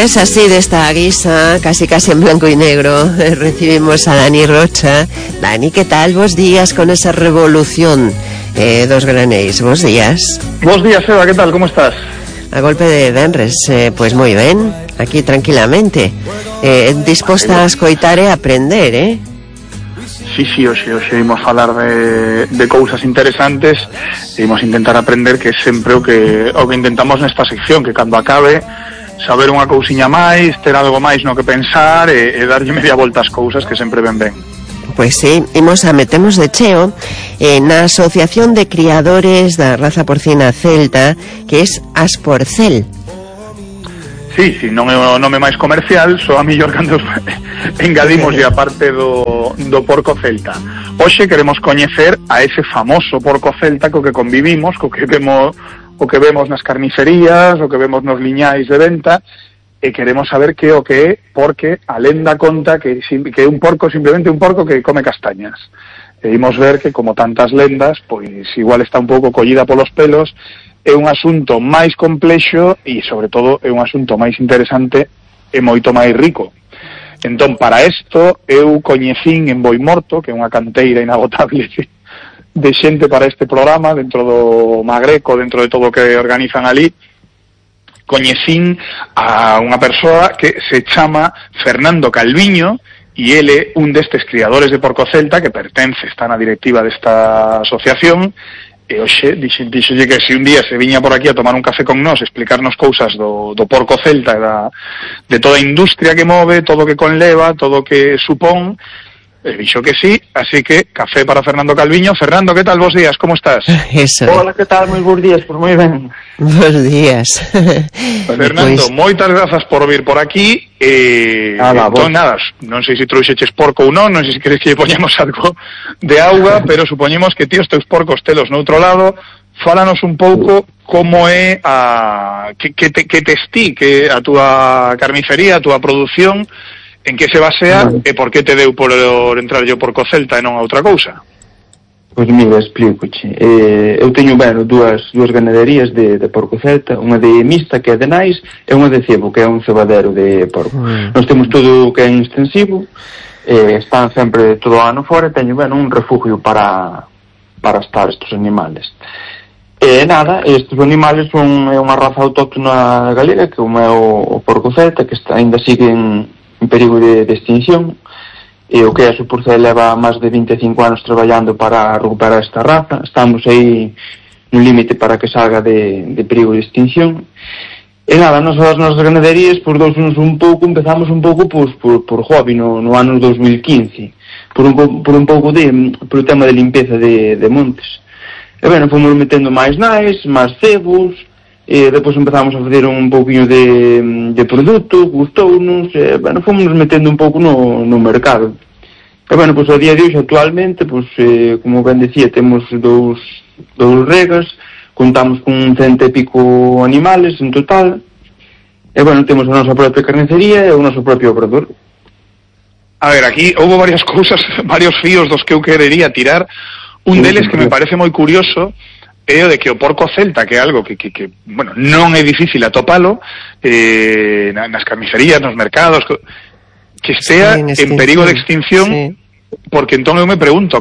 Pues así, de esta guisa, casi en blanco y negro, recibimos a Dani Rocha. Dani, ¿qué tal? Bos días con esa revolución dos granéis. Bos días. Bos días, Eva, ¿qué tal? ¿Cómo estás? A golpe de venres, pues moi ben, aquí tranquilamente, disposta a escoitar e aprender, Sí, hoxe imos falar de cousas interesantes e imos intentar aprender, que é sempre o que intentamos nesta sección, que cando acabe saber unha cousiña máis, ter algo máis no que pensar e darlle media volta ás cousas, que sempre ben. Pois sí, metemos de cheo na Asociación de Criadores da Raza Porcina Celta, que é Asporcel. Sí, non é o nome máis comercial, só a mellor cando engadimos a parte do porco celta. Hoxe queremos coñecer a ese famoso porco celta co que convivimos, o que vemos nas carnicerías, o que vemos nos liñais de venta, e queremos saber que o que é, porque a lenda conta que é un porco, simplemente un porco que come castañas. E imos ver que, como tantas lendas, pois igual está un pouco collida polos pelos, é un asunto máis complexo e, sobre todo, é un asunto máis interesante e moito máis rico. Entón, para isto, eu coñecín en Boimorto, que é unha canteira inagotable de xente para este programa, dentro do Magreco, dentro de todo o que organizan ali, coñecín a unha persoa que se chama Fernando Calviño, e ele un destes criadores de porco celta que pertence, está na directiva desta asociación, e hoxe dixolle que se un día se viña por aquí a tomar un café con nós, explicarnos cousas do porco celta e de toda a industria que move, todo o que conleva, todo o que supón. Dixo que sí, así que café para Fernando Calviño. Fernando, ¿qué tal? Bos días, ¿cómo estás? Eso. Hola, ¿qué tal? Moi bons días, pues moi ben. Bos días. Fernando, moitas grazas por vir por aquí. Entón, nada, non sei se trouxeches porco ou non sei se queres que lle poñamos algo de auga, pero supoñemos que ti os teus porcos telos noutro lado. Fálanos un pouco como é que tes ti, que a túa carnicería, a túa produción, en que se basea e por que te deu por entrar yo porco celta e non a outra cousa? Pois mira, explícoche. Eu teño, dúas ganaderías de porco celta, unha de mixta, que é de nais, e unha de cebo, que é un cebadero de porco. Nós temos todo o que é extensivo, están sempre todo o ano fora, e teño, un refugio para estar estes animales. E nada, estes animales son unha raza autóctona galega, que é o porco celta, que ainda siguen en perigo de extinción, e o que é a Asporcel leva máis de 25 anos traballando para recuperar esta raza. Estamos aí no límite para que salga de perigo de extinción. E nada, as nosas ganaderías, por empezamos un pouco por hobby no ano 2015, por un pouco por o tema de limpeza de montes. E fomos metendo máis nais, máis cebos, e depois empezamos a fazer un pouquinho de produto, gustounos, fomos metendo un pouco no mercado. E a día de hoxe, actualmente, como ben decía, temos dous regas, contamos con 100 e pico animales en total, e temos a nosa propia carnicería e o noso propio obrador. A ver, aquí houve varias cousas, varios fíos dos que eu querería tirar. Un deles que me parece moi curioso é o de que o porco celta, que é algo que non é difícil atopalo nas carnicerías, nos mercados, que estea en perigo de extinción, sí. Porque entón eu me pregunto,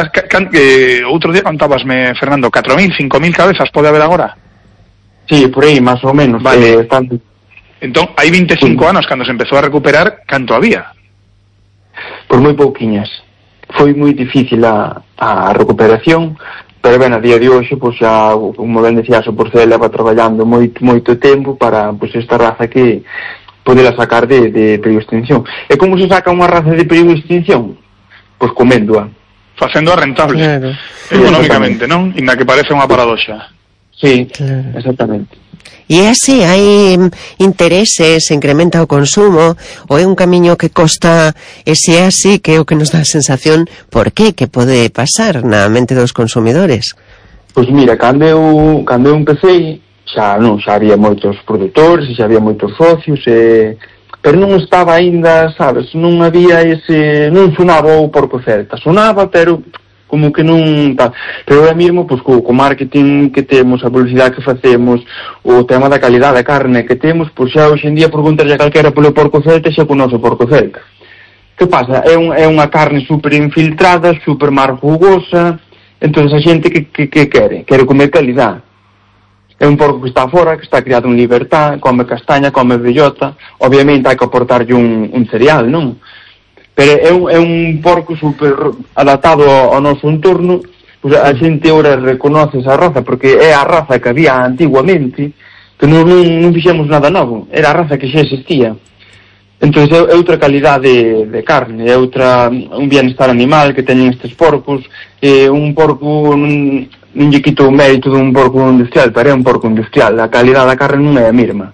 outro día contábasme, Fernando, 4.000, 5.000 cabezas pode haber agora? Sí, por aí, máis ou menos. Vale. Entón, hai 25 anos, cando se empezou a recuperar, canto había? Por moi pouquiñas. Foi moi difícil a recuperación, pero a día de hoxe, xa, como ben decía, a Asporcel leva traballando moito tempo para esta raza que podela sacar de perigo de extinción. E como se saca unha raza de perigo de extinción? Pois coméndoa. Facéndoa rentable. Claro. Económicamente, non? Inda que parece unha paradoxa. Sí, claro. Exactamente. E é así, hai intereses, se incrementa o consumo, ou é un camiño que costa, e se é así, que é o que nos dá a sensación, por qué, que pode pasar na mente dos consumidores? Pois mira, cando eu empecé, xa había moitos produtores, xa había moitos socios, pero non estaba aínda, sabes, non había non sonaba o porco celta, sonaba, pero como que non tal. Pero ahora mesmo, pois, co marketing que temos, a publicidade que facemos, o tema da calidade da carne que temos, pois xa hoxe en día preguntarlle a calquera polo porco celta xa conoce o porco celta. Que pasa? É unha carne super infiltrada, super marrugosa, entón a xente que quere comer calidade. É un porco que está fora, que está criado en libertad, come castaña, come bellota, obviamente hai que aportarlle un cereal, non? Pero é un porco super adaptado ao noso entorno, pois a xente ora reconoce esa raza, porque é a raza que había antiguamente, que non fixemos nada novo, era a raza que xa existía. Entón é outra calidade de carne, é un bienestar animal que teñen estes porcos, un porco non lle quito o mérito dun porco industrial, pero é un porco industrial, a calidade da carne non é a mesma.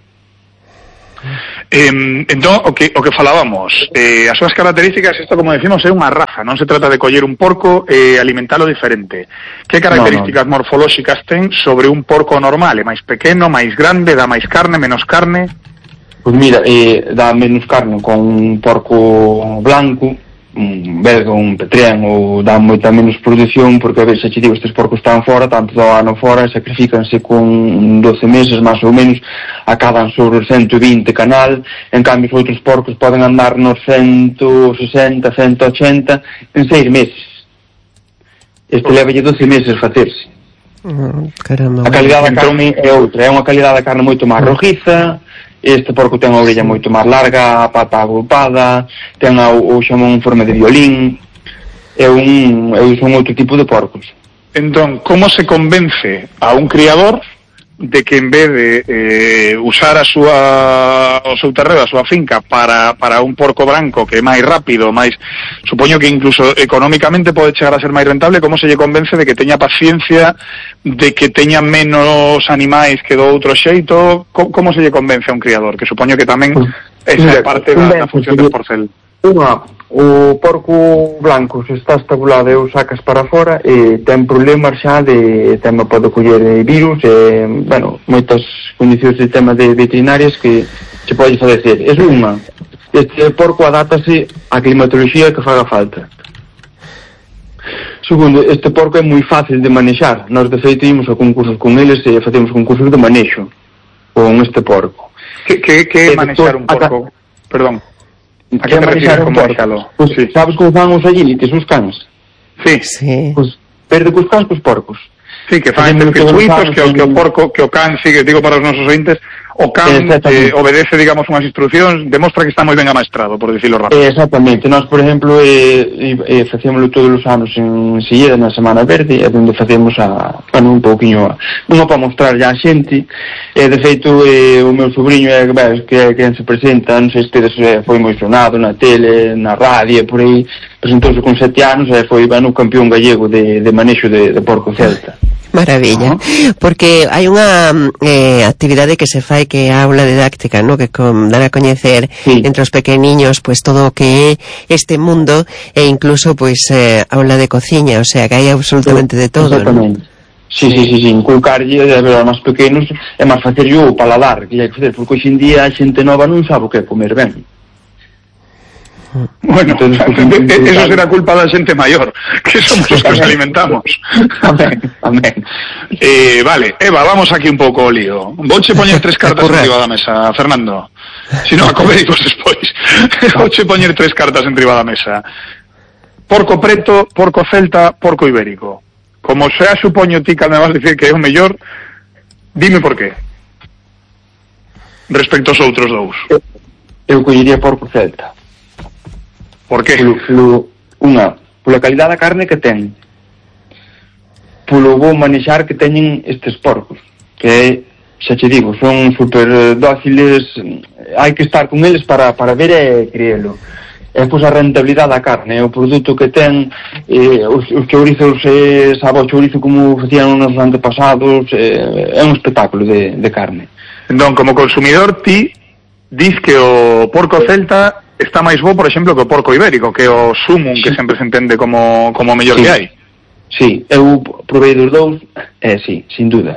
Entón, o que falábamos, as súas características, isto como decimos, é unha raza, non se trata de coller un porco e alimentalo diferente. Que características morfolóxicas ten sobre un porco normal? É máis pequeno, máis grande, dá máis carne, menos carne? Pois mira, dá menos carne con un porco blanco, un belga, un petrén, ou dá moita menos produción, porque a veces, xa te digo, estes porcos están fora, tanto do ano fora, sacrifícanse con 12 meses, máis ou menos, acaban sobre 120 canal, en cambio os outros porcos poden andar nos 160, 180 en 6 meses. Este levalle 12 meses facerse. Caramba. A calidade da carne é outra, é unha calidade da carne moito máis rojiza. Este porco ten a orella moito máis larga, a pata agrupada, ten o xamón en forma de violín, son outro tipo de porcos. Entón, como se convence a un criador de que en vez de usar o seu terreo, a súa finca para un porco branco que é máis rápido, máis, supoño que incluso económicamente pode chegar a ser máis rentable, como se lle convence de que teña paciencia, de que teña menos animais que do outro xeito? Como se lle convence a un criador? Que supoño que tamén esa é parte da función del porcel. O porco blanco se está estabulado e o sacas para fora e ten problemas xa de tema, pode coller virus e, moitas condicións de tema de veterinarias que se pode fadecer. É unha. Este porco adaptase á climatoloxía que faga falta. Segundo, este porco é moi fácil de manexar. Nós, de feito, imos a concursos con eles e facemos concursos de manexo con este porco. Que é manexar un porco? Perdón. A que te refires con manexalo? Pues, sí. Sabes como fan os agilites, os cans? Sí. Pues perde cos cans cos porcos. Sí, que fan estes circuitos que o porco, que o can sigue, digo para os nosos ointes, o can obedece, digamos, unhas instruccións, demostra que está moi ben amaestrado, por dicirlo rápido. Exactamente. Nós, por exemplo, facémoslo todos os anos en Silleda, na Semana Verde, é onde facemos un pouquiño, non para mostrar a xente, de feito, o meu sobrinho que é quen se presenta, non sei se foi moi sonado na tele, na radio, por aí, presentouse con 7 anos e foi o campeón gallego de manexo de porco celta. Maravilla, porque hai unha actividade que se fai que é a aula didáctica, ¿no? Que dan a coñecer entre os pequeniños pues todo o que é este mundo e incluso pues aula de cociña, o sea que hai absolutamente de todo, exactamente, ¿no? Sí, inculcarlle a ver, máis pequenos é máis facerlle o paladar que hai que facer, porque hoxe en día a xente nova non sabe o que é comer ben. Bueno, eso será culpa da xente maior, que somos os que os alimentamos. Amén. Vale, Eva, vamos aquí un pouco ao lío. Vouche poñer 3 cartas enriba da mesa, Fernando. Si non, acomédicos despois. Vouche poñer 3 cartas enriba da mesa. Porco preto, porco celta, porco ibérico. Como xa supoño ti que me vas dicir que é o mellor, dime por qué. Respecto aos outros dous. Eu collería porco celta. Por que? Pola calidade da carne que ten, polo bo manexar que teñen estes porcos, que xa che digo, son super dóciles, hai que estar con eles para ver e creelo. E pois a rentabilidade da carne, o produto que ten, os chourizos, sabe o chourizo como facían nos antepasados, é un espectáculo de carne. Entón, como consumidor, ti dis que o porco celta está máis bo, por exemplo, que o porco ibérico, que o sumum, que sempre se entende como o mellor que hai. Sí, eu provei dos dous, sí, sin duda.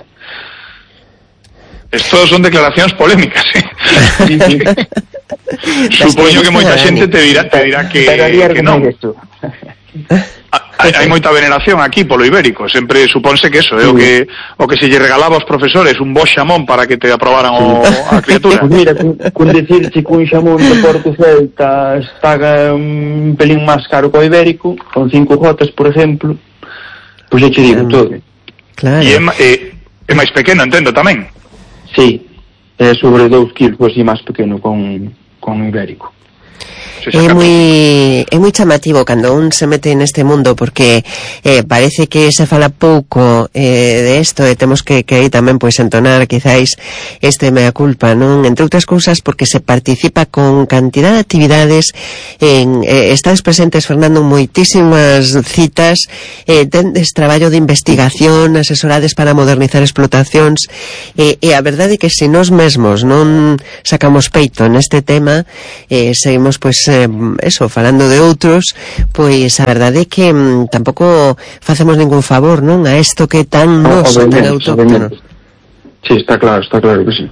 Estos son declaracións polémicas, Sí. Supoño que moita xente te dirá que non. Hai moita veneración aquí polo ibérico, sempre supónse que eso é o que se lle regalaba aos profesores, un bo xamón para que te aprobaran a criatura. Pues mira, con decirche que un xamón de Porco Celta paga un pelín máis caro co ibérico, con 5 gotas, por exemplo, pois eu che digo todo. Claro. E é máis pequeno, entendo, tamén? Sí, é sobre 2 kilos, así máis pequeno con ibérico. É moi chamativo cando un se mete neste mundo, porque parece que se fala pouco de isto, e temos que aí tamén pois entonar quizáis este mea culpa, non? Entre outras cousas porque se participa con cantidad de actividades estades presentes, Fernando, en moitísimas citas, tendes traballo de investigación, asesorades para modernizar explotacións, e a verdade é que se nós mesmos non sacamos peito neste tema, seguimos pois eso, falando de outros, pois a verdade é que tampouco facemos ningún favor, non? A isto que tan noso, tan autóctono. Sí, está claro que sí.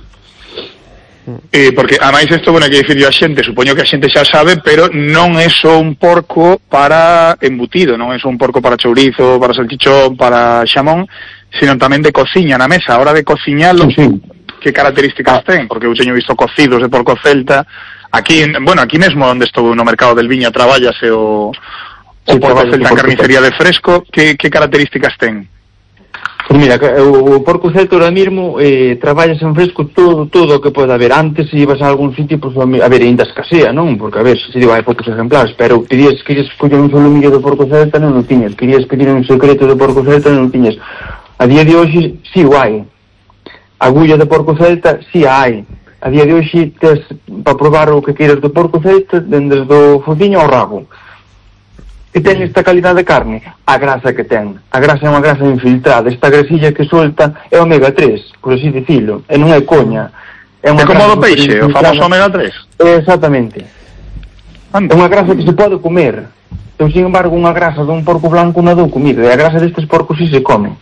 Porque ademais isto, bueno, que dicir a xente, supoño que a xente xa sabe, pero non é só un porco para embutido, non é só un porco para chourizo, para salchichón, para xamón, sino tamén de cociña na mesa. A hora de cociñalo, sí. Que características ten? Porque eu teño visto cocidos de porco celta. Aquí mesmo onde estou no mercado del Viña traballase o porco celta en carnicería de fresco. Que características ten? Pues mira, o porco celta ahora mismo traballas en fresco todo o que pode haber. Antes, se ibas a algún sitio, pues, a ver, ainda escasea, non? Porque, a ver, se digo, hai poucos ejemplares, pero querías coller un solomillo de porco celta, non o tiñas. Querías pedir un secreto de porco celta, non o tiñas. A día de hoxe, si o hai. Agulla de porco celta, si a hai. A día de hoxe tes para probar o que queiras do porco celta, dende do fociño ao rabo. Que ten esta calidad de carne? A grasa que ten. A grasa é unha grasa infiltrada. Esta grasilla que solta é omega 3, por así dicilo. E non é coña. É como do peixe, o famoso omega 3. Exactamente. É unha grasa que se pode comer. Então, sin embargo, unha grasa dun porco blanco non dou comida. E a grasa destes porcos si se come.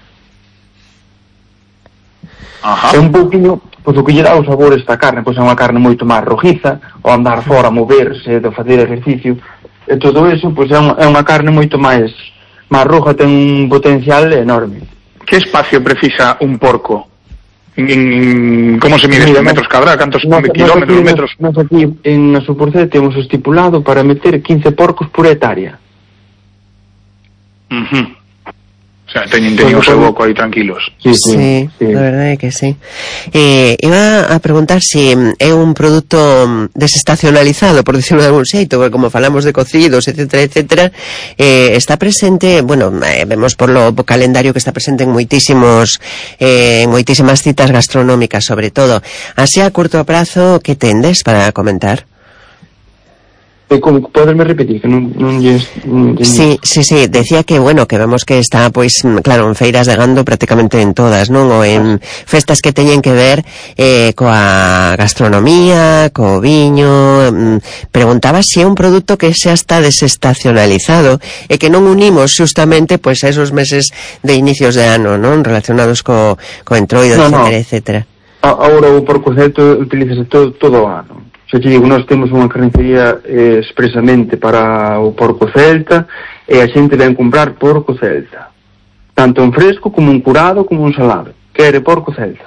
Ajá. É un pouquinho, pois o que lle dá o sabor esta carne, pois é unha carne moito máis rojiza, o andar fora, moverse, de facer exercicio, e todo eso, pois é unha carne moito máis roja, ten un potencial enorme. Que espacio precisa un porco? Como se mide isto? Metros cadrados? Cantos kilómetros, metros? Nós aquí en a Suporcel temos estipulado para meter 15 porcos por hectárea. O sea, teñen o seu boco aí tranquilos. Sí, a verdade é que sí. Iba a preguntar se é un produto desestacionalizado, por decirlo de algún xeito, porque como falamos de cocidos, etcétera, está presente, bueno, vemos por lo calendario que está presente en moitísimas citas gastronómicas, sobre todo. Así a curto prazo, que tendes para comentar? Como poderme repetir que non Sí, decía que bueno, que vemos que está pois claro, en feiras de gando prácticamente en todas, non? Ou en festas que teñen que ver coa gastronomía, co viño. Preguntaba se é un produto que xa está desestacionalizado e que non unimos justamente pois a esos meses de inicios de ano, non? Relacionados co entroido, etcétera. Agora o porco celta utilízase todo o ano. Xa te digo, nós temos unha carnicería expresamente para o porco celta e a xente ven comprar porco celta, tanto en fresco como en curado como en salado. Quere porco celta.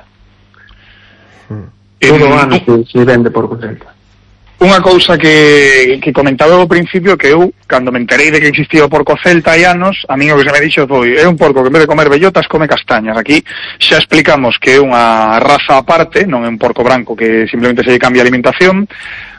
Todo o ano se vende porco celta. Unha cousa que comentaba ao principio, que eu, cando me enterei de que existía o porco celta hai anos, a mí o que se me dixo foi, é un porco que en vez de comer bellotas come castañas. Aquí xa explicamos que é unha raza aparte, non é un porco branco que simplemente se lle cambia a alimentación,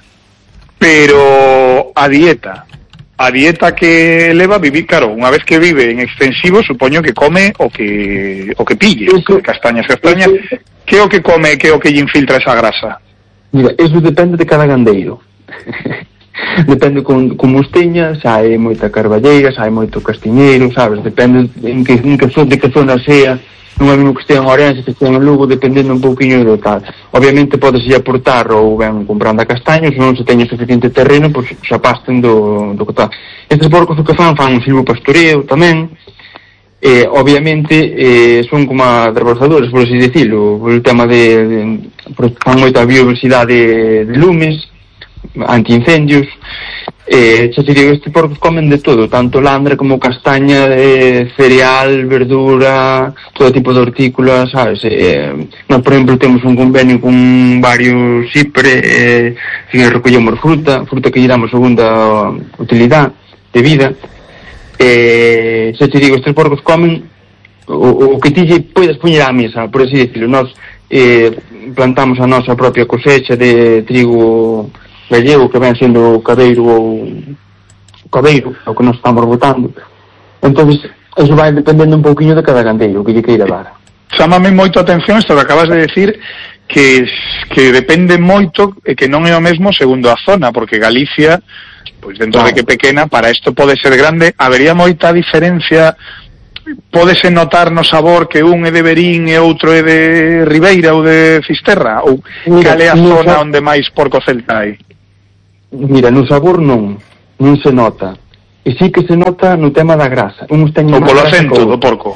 pero a dieta que leva vivir, claro, unha vez que vive en extensivo, supoño que come o que pille, castañas, que é o que come, que é o que lle infiltra esa grasa? Mira, eso depende de cada gandeiro. Depende como os teña, xa hai moita carballeira, xa hai moito castiñeiro, sabes? Depende de que zona sea. Non é mesmo que estea en Ourense, que estea en Lugo, dependendo un pouquinho do tal. Obviamente podes aportar ou ben comprando a castaños, non se teña suficiente terreno, pois xa pasten do que tal. Estes porcos o que fan un silvopastoreo tamén. Obviamente son como adrebozadores, por así decirlo, por el tema fan moita biodiversidade de lumes, antiincendios, Xa te digo, estes porcos comen de todo, tanto landre como castaña, cereal, verdura, todo tipo de hortícolas, sabes? Nós, por exemplo, temos un convenio con varios IPRE, que recollemos fruta que lle damos segunda utilidade de vida. Xa te digo, estes porcos comen o que ti lle podes poñer á mesa, por así decirlo. Nós plantamos a nosa propia cosecha de trigo gallego, que ven sendo cabeiro ou cabeiro, o que nos estamos botando. Entonces, eso vai dependendo un pouquinho de cada gandeiro, o que lle queira dar. Chámame moito a atención isto que acabas de decir, que depende moito e que non é o mesmo segundo a zona, porque Galicia, pois dentro de que pequena, para isto pode ser grande. Habería moita diferencia, pódese notar no sabor que un é de Verín e outro é de Ribeira ou de Fisterra, ou cal é a zona onde máis porco celta hai? Mira, no sabor non se nota, e sí que se nota no tema da grasa. Uns teñen o polo acento do porco.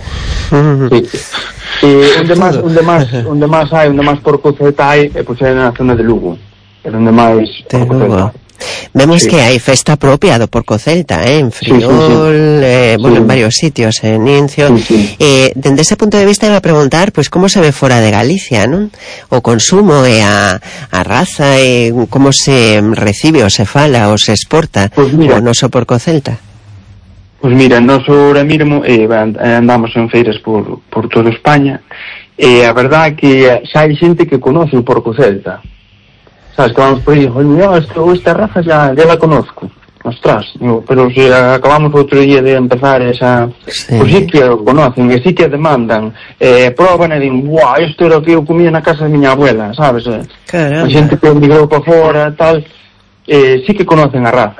Sí. onde máis porco celta hai, pois é na zona de Lugo, é onde máis porco celta. Vemos que hai festa propia do porco celta, en Friol, en varios sitios, en Incio. Dende ese punto de vista iba a preguntar, pois, como se ve fora de Galicia, non? O consumo e a raza, e como se recibe ou se fala ou se exporta o noso porco celta. Pois mira, nós ahora mesmo andamos en feiras por toda España, e a verdade é que xa hai xente que conoce o porco celta. Sabes, que vamos por aí, esta raza ya la conozco, ostras, pero si acabamos outro día de empezar esa, pues sí que o conocen, e sí que demandan, proban e din, guau, isto era o que eu comía na casa de miña abuela, sabes? A xente que migrou para fora, tal, sí que conocen a raza,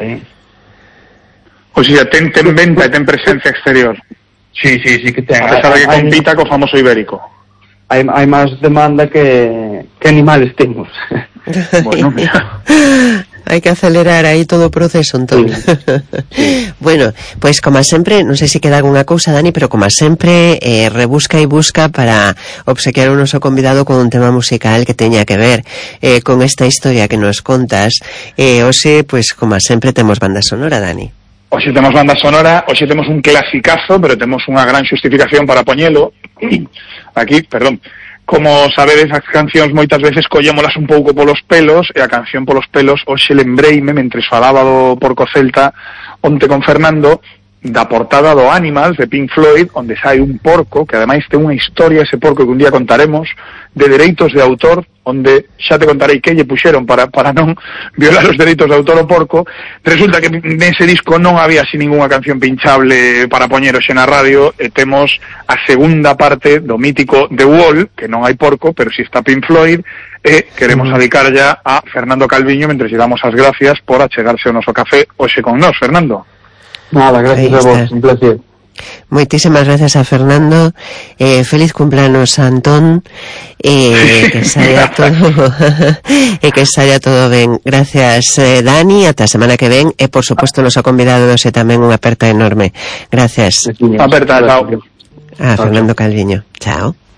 O sea, ten venta e ten presencia exterior. Sí que ten. A pesar de que compita co famoso ibérico. Hai máis demanda que animales temos. Bueno, mira. Hai que acelerar aí todo o proceso, entón. Bueno, pois como sempre, non sei se queda algunha cousa, Dani, pero como sempre, rebusca e busca para obsequiar o noso convidado con un tema musical que teña que ver con esta historia que nos contas. Hoxe, pois como sempre, temos banda sonora, Dani. Hoxe temos banda sonora, hoxe temos un clasicazo, pero temos unha gran xustificación para poñelo. Aquí, perdón. Como sabedes, as cancións moitas veces collémolas un pouco polos pelos, e a canción polos pelos hoxe lembreime, mentres falaba do porco celta onte con Fernando, da portada do Animals de Pink Floyd, onde sai un porco, que ademais ten unha historia ese porco que un día contaremos, de dereitos de autor, onde xa te contarei que lle puxeron para non violar os dereitos de autor o porco. Resulta que nese disco non había así ninguna canción pinchable para poñer hoxe na radio, e temos a segunda parte do mítico The Wall, que non hai porco, pero si está Pink Floyd, e queremos dedicar ya a Fernando Calviño, mentre lle damos as gracias por achegarse ao noso café hoxe con nós, Fernando. Nada, gracias a vos, un placer. Moitísimas gracias a Fernando, feliz cumpleaños a Antón, que saia todo e que saia todo ben. Gracias, Dani, ata a semana que ven, e por suposto nos ha convidado e tamén unha aperta enorme. Gracias. Aperta, chao. A Fernando Calviño. Chao.